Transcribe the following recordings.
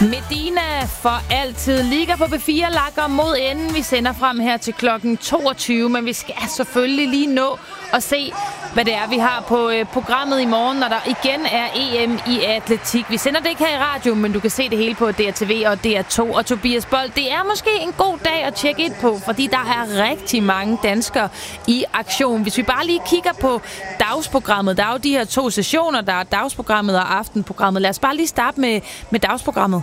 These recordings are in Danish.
Medina for altid. Liga på B4 lakker mod enden. Vi sender frem her til klokken 22, men vi skal selvfølgelig lige nå at se, hvad det er, vi har på programmet i morgen, når der igen er EM i atletik. Vi sender det ikke her i radio, men du kan se det hele på DRTV og DR2. Og Tobias Bold, det er måske en god dag at tjekke ind på, fordi der er rigtig mange danskere i aktion. Hvis vi bare lige kigger på dagsprogrammet, der er jo de her 2 sessioner, der er dagsprogrammet og aftenprogrammet. Lad os bare lige starte med dagsprogrammet.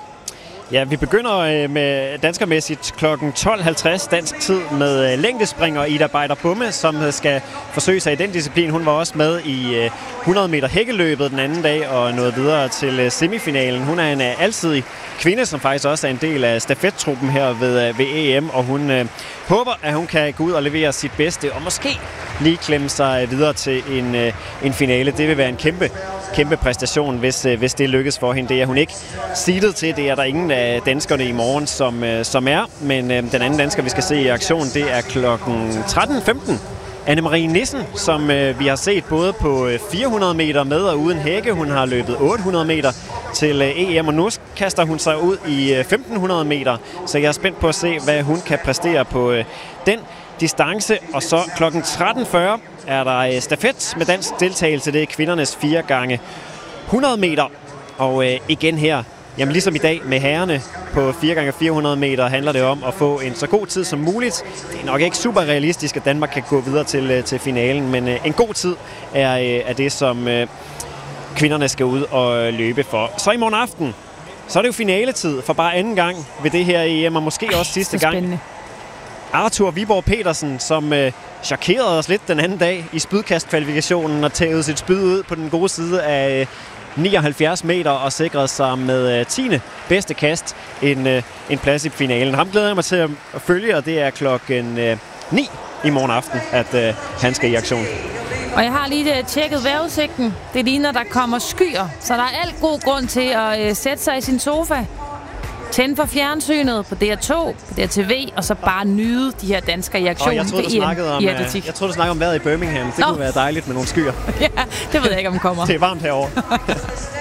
Ja, vi begynder med danskermæssigt kl. 12.50 dansk tid med længdespringer Ida Beider Bumme, som skal forsøge sig i den disciplin. Hun var også med i 100 meter hækkeløbet den anden dag og nåede videre til semifinalen. Hun er en alsidig kvinde, som faktisk også er en del af stafettruppen her ved EM, og hun håber, at hun kan gå ud og levere sit bedste, og måske lige klemme sig videre til en finale. Det vil være en kæmpe præstation, hvis det lykkes for hende. Det er hun ikke seedet til. Det er der ingen af danskerne i morgen, som er. Men den anden dansker, vi skal se i aktion, det er klokken 13.15. Anne-Marie Nissen, som vi har set både på 400 meter med og uden hække. Hun har løbet 800 meter til EM, og nu kaster hun sig ud i 1500 meter. Så jeg er spændt på at se, hvad hun kan præstere på den distance. Og så klokken 13.40 er der stafet med dansk deltagelse. Det er kvindernes 4 gange 100 meter. Og igen her, jamen ligesom i dag med herrerne på 4x400 meter, handler det om at få en så god tid som muligt. Det er nok ikke super realistisk, at Danmark kan gå videre til finalen, men en god tid er det, som kvinderne skal ud og løbe for. Så i morgen aften, så er det jo finaletid for bare anden gang ved det her EM, og måske også sidste gang. Arthur Viborg Petersen, som chokerede os lidt den anden dag i spydkastkvalifikationen og tævede sit spyd ud på den gode side af 79 meter og sikrede sig med 10. bedste kast en plads i finalen. Ham glæder jeg mig til at følge, og det er klokken 9 i morgen aften, at han skal i aktion. Og jeg har lige tjekket vejrudsigten. Det ligner, der kommer skyer, så der er alt god grund til at sætte sig i sin sofa, tænde for fjernsynet på DR2, på DRTV, og så bare nyde de her danskere i aktion. Jeg troede, du snakkede om vejret i Birmingham. Det kunne være dejligt med nogle skyer. Ja, det ved jeg ikke, om kommer. Det er varmt herovre.